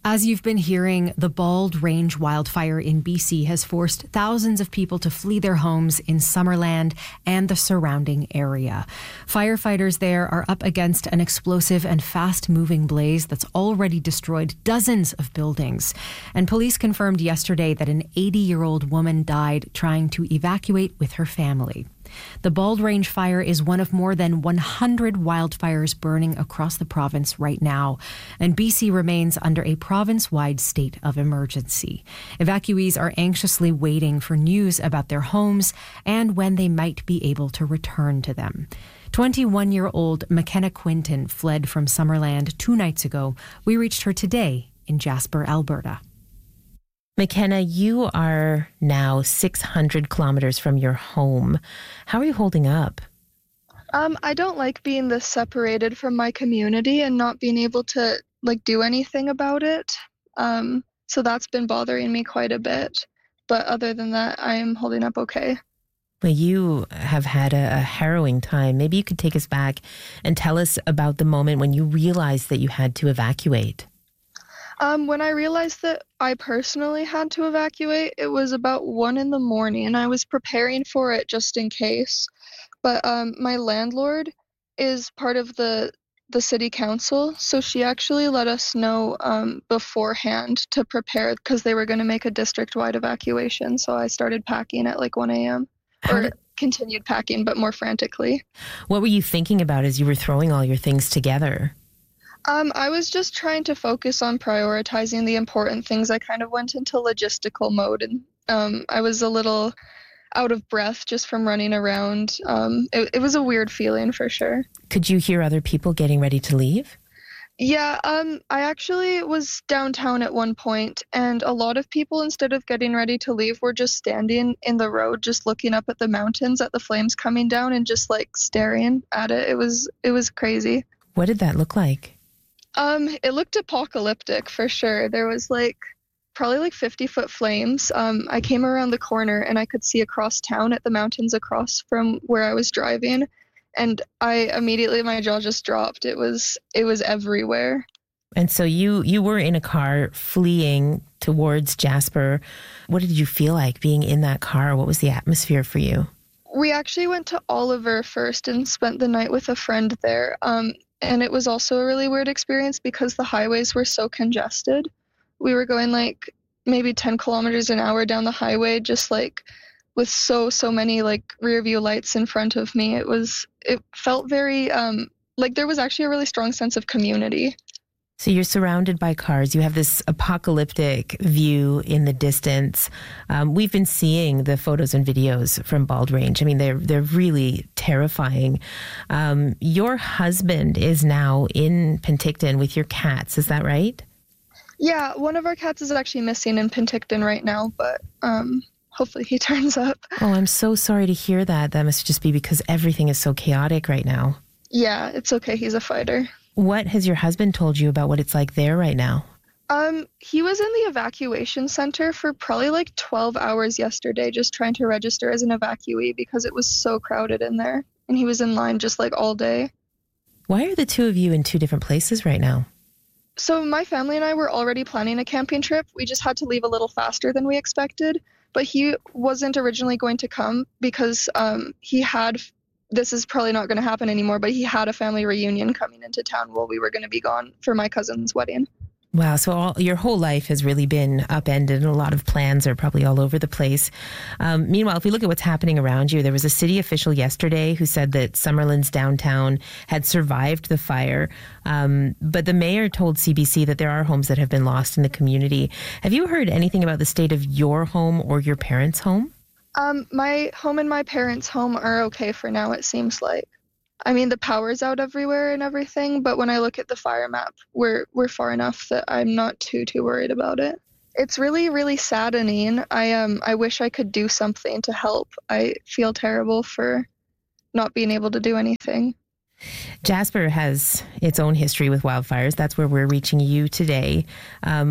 As you've been hearing, the Bald Range wildfire in BC has forced thousands of people to flee their homes in Summerland and the surrounding area. Firefighters there are up against an explosive and fast-moving blaze that's already destroyed dozens of buildings. And police confirmed yesterday that an 80-year-old woman died trying to evacuate with her family. The Bald Range fire is one of more than 100 wildfires burning across the province right now, and BC remains under a province-wide state of emergency. Evacuees are anxiously waiting for news about their homes and when they might be able to return to them. 21-year-old McKenna Quinton fled from Summerland 2 nights ago. We reached her today in Jasper, Alberta. McKenna, you are now 600 kilometers from your home. How are you holding up? I don't like being this separated from my community and not being able to do anything about it. So that's been bothering me quite a bit. But other than that, I am holding up okay. Well, you have had a harrowing time. Maybe you could take us back and tell us about the moment when you realized that you had to evacuate. When I realized that I personally had to evacuate, it was about 1 a.m. and I was preparing for it just in case. But my landlord is part of the city council, so she actually let us know beforehand to prepare because they were going to make a district-wide evacuation. So I started packing at 1 a.m. or continued packing, but more frantically. What were you thinking about as you were throwing all your things together? I was just trying to focus on prioritizing the important things. I kind of went into logistical mode, and I was a little out of breath just from running around. It was a weird feeling for sure. Could you hear other people getting ready to leave? Yeah, I actually was downtown at one point, and a lot of people, instead of getting ready to leave, were just standing in the road, just looking up at the mountains, at the flames coming down, and just staring at it. It was crazy. What did that look like? It looked apocalyptic for sure. There was probably 50-foot flames. I came around the corner and I could see across town at the mountains across from where I was driving, and my jaw just dropped. It was everywhere. And so you were in a car fleeing towards Jasper. What did you feel like being in that car? What was the atmosphere for you? We actually went to Oliver first and spent the night with a friend there. And it was also a really weird experience because the highways were so congested. We were going maybe 10 kilometers an hour down the highway, just with so many rear view lights in front of me. It felt very there was actually a really strong sense of community. So you're surrounded by cars. You have this apocalyptic view in the distance. We've been seeing the photos and videos from Bald Range. I mean, they're really terrifying. Your husband is now in Penticton with your cats. Is that right? Yeah, one of our cats is actually missing in Penticton right now, but hopefully he turns up. Oh, I'm so sorry to hear that. That must just be because everything is so chaotic right now. Yeah, it's okay. He's a fighter. What has your husband told you about what it's like there right now? He was in the evacuation center for probably 12 hours yesterday, just trying to register as an evacuee because it was so crowded in there. And he was in line just all day. Why are the two of you in two different places right now? So my family and I were already planning a camping trip. We just had to leave a little faster than we expected. But he wasn't originally going to come because this is probably not going to happen anymore, but he had a family reunion coming into town while we were going to be gone for my cousin's wedding. Wow. So your whole life has really been upended and a lot of plans are probably all over the place. Meanwhile, if we look at what's happening around you, there was a city official yesterday who said that Summerland's downtown had survived the fire. But the mayor told CBC that there are homes that have been lost in the community. Have you heard anything about the state of your home or your parents' home? My home and my parents' home are okay for now, it seems like. I mean, the power's out everywhere and everything, but when I look at the fire map, we're far enough that I'm not too worried about it. It's really, really saddening. I wish I could do something to help. I feel terrible for not being able to do anything. Jasper has its own history with wildfires. That's where we're reaching you today.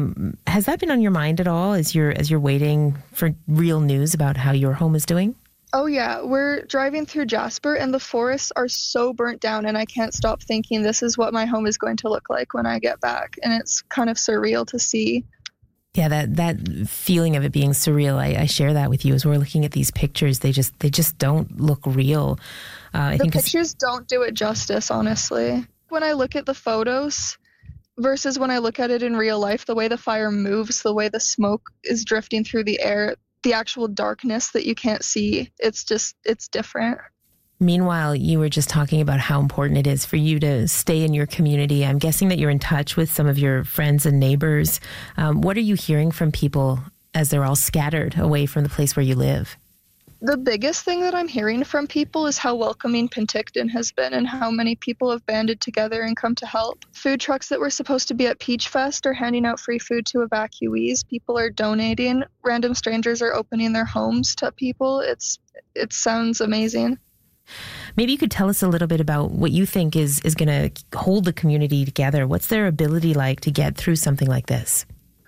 Has that been on your mind at all as you're waiting for real news about how your home is doing? Oh yeah, we're driving through Jasper and the forests are so burnt down and I can't stop thinking this is what my home is going to look like when I get back. And it's kind of surreal to see. Yeah, that feeling of it being surreal, I share that with you as we're looking at these pictures. They just don't look real. I think the pictures don't do it justice, honestly. When I look at the photos versus when I look at it in real life, the way the fire moves, the way the smoke is drifting through the air, the actual darkness that you can't see, it's different. Meanwhile, you were just talking about how important it is for you to stay in your community. I'm guessing that you're in touch with some of your friends and neighbors. What are you hearing from people as they're all scattered away from the place where you live? The biggest thing that I'm hearing from people is how welcoming Penticton has been and how many people have banded together and come to help. Food trucks that were supposed to be at Peach Fest are handing out free food to evacuees. People are donating. Random strangers are opening their homes to people. It sounds amazing. Maybe you could tell us a little bit about what you think is going to hold the community together. What's their ability like to get through something like this?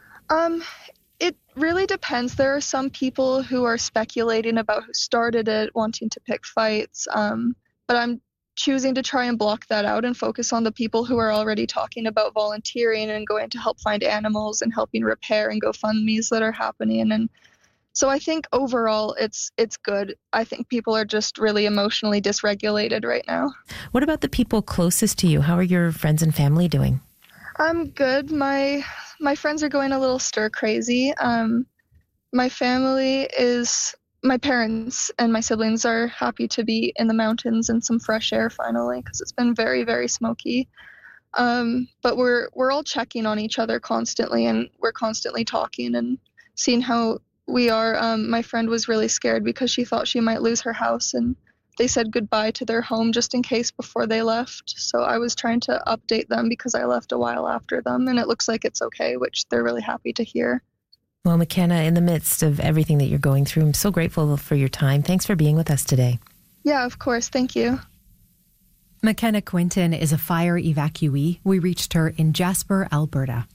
It really depends. There are some people who are speculating about who started it, wanting to pick fights. But I'm choosing to try and block that out and focus on the people who are already talking about volunteering and going to help find animals and helping repair and GoFundMes that are happening. And so I think overall it's good. I think people are just really emotionally dysregulated right now. What about the people closest to you? How are your friends and family doing? I'm good. My friends are going a little stir crazy. My family my parents and my siblings are happy to be in the mountains and some fresh air finally because it's been very, very smoky. But we're all checking on each other constantly and we're constantly talking and seeing how we are. My friend was really scared because she thought she might lose her house and they said goodbye to their home just in case before they left. So I was trying to update them because I left a while after them and it looks like it's okay, which they're really happy to hear. Well, McKenna, in the midst of everything that you're going through, I'm so grateful for your time. Thanks for being with us today. Yeah, of course. Thank you. McKenna Quinton is a fire evacuee. We reached her in Jasper, Alberta.